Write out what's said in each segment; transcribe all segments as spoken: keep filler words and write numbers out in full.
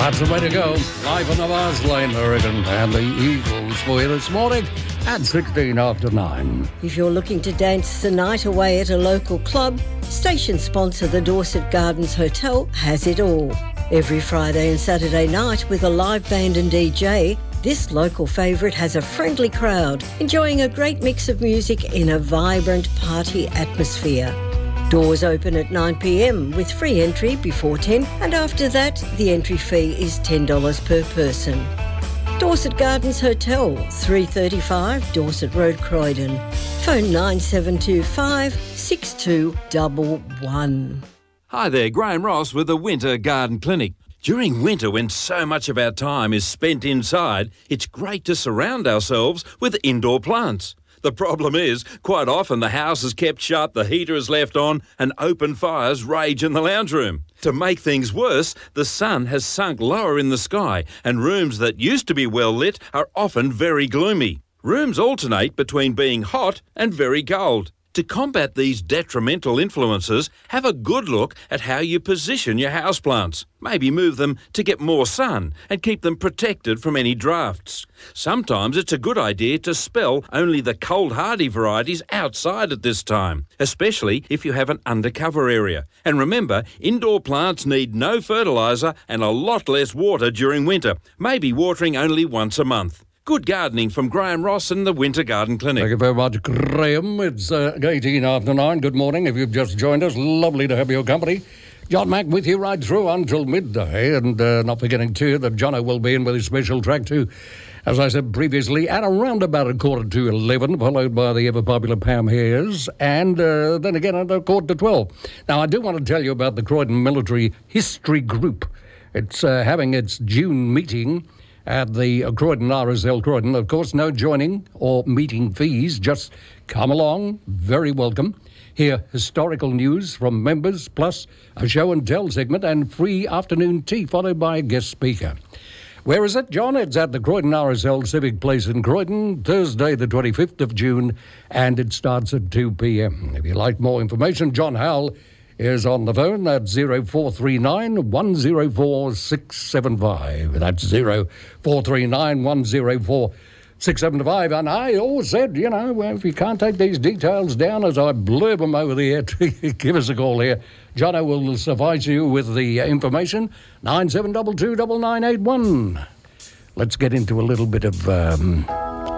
That's the way to go. Live on the Mars Lane, I reckon. And the Eagles for you this morning at sixteen after nine. If you're looking to dance the night away at a local club, station sponsor the Dorset Gardens Hotel has it all. Every Friday and Saturday night with a live band and D J, this local favourite has a friendly crowd, enjoying a great mix of music in a vibrant party atmosphere. Doors open at nine p m with free entry before ten, and after that the entry fee is ten dollars per person. Dorset Gardens Hotel, three thirty-five Dorset Road, Croydon. Phone nine seven two five, six two one one. Hi there, Graham Ross with the Winter Garden Clinic. During winter, when so much of our time is spent inside, it's great to surround ourselves with indoor plants. The problem is, quite often the house is kept shut, the heater is left on, and open fires rage in the lounge room. To make things worse, the sun has sunk lower in the sky, and rooms that used to be well lit are often very gloomy. Rooms alternate between being hot and very cold. To combat these detrimental influences, have a good look at how you position your houseplants. Maybe move them to get more sun and keep them protected from any drafts. Sometimes it's a good idea to spell only the cold hardy varieties outside at this time, especially if you have an undercover area. And remember, indoor plants need no fertiliser and a lot less water during winter, maybe watering only once a month. Good gardening from Graham Ross and the Winter Garden Clinic. Thank you very much, Graham. It's uh, eighteen after nine. Good morning. If you've just joined us, lovely to have your company. John Mack with you right through until midday. And uh, not forgetting too that Jono will be in with his special track too, as I said previously, at around about a quarter to eleven, followed by the ever-popular Pam Hayes, and uh, then again at a quarter to twelve. Now, I do want to tell you about the Croydon Military History Group. It's uh, having its June meeting at the Croydon R S L Croydon. Of course, no joining or meeting fees. Just come along. Very welcome. Hear historical news from members, plus a show and tell segment and free afternoon tea, followed by a guest speaker. Where is it, John? It's at the Croydon R S L Civic Place in Croydon, Thursday the twenty-fifth of June, and it starts at two p m. If you'd like more information, John Howell is on the phone at zero four three nine, one zero four, six seven five. That's zero four three nine, one zero four, six seven five. And I always said, you know, if you can't take these details down as I blurb them over the air, give us a call here. Jono will suffice you with the information. nine seven two two, nine nine eight one. Let's get into a little bit of um,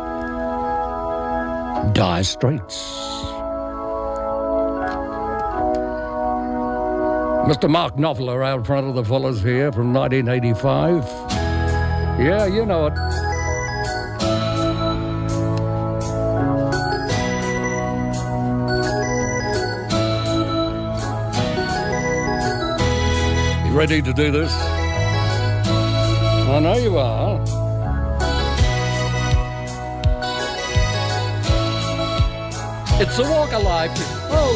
Dire Straits. Mister Mark Knopfler out front of the fellas here from nineteen eighty-five. Yeah, you know it. You ready to do this? I know you are. It's the walk of life. Oh.